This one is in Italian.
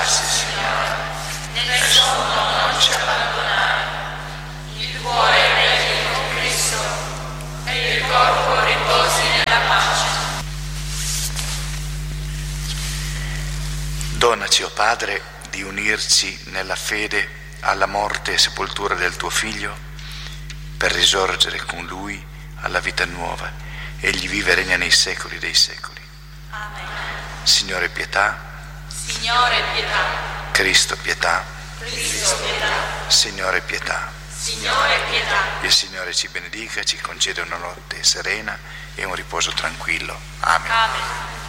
abbandonarsi, Signore, nel sonno non ci abbandonare. Il cuore regni con Cristo e il corpo riposi nella pace. Donaci, o Padre, di unirci nella fede alla morte e sepoltura del tuo Figlio, per risorgere con Lui alla vita nuova. Egli vive e regna nei secoli dei secoli. Amen. Signore pietà. Signore pietà. Cristo pietà. Cristo pietà. Signore pietà. Signore pietà. Il Signore ci benedica, ci concede una notte serena e un riposo tranquillo. Amen. Amen.